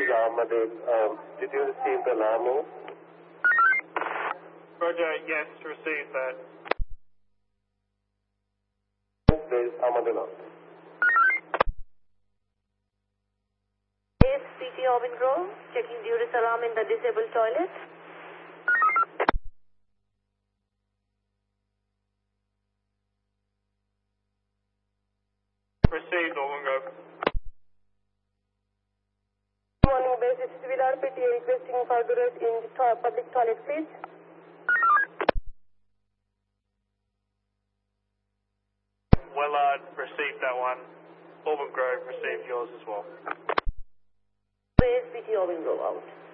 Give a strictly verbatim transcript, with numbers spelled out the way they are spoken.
is Ahmedin. Um, did you receive the alarm? Roger, yes, received that. There is Ahmedin. A S P T Auburn Grove, checking Duress alarm in the disabled toilet. Received, Auburn Grove. Good morning, base civil R P T A requesting for Duress in the to public toilet, please. Wellard received that one. Auburn Grove received yours as well. A S P T Auburn Grove out.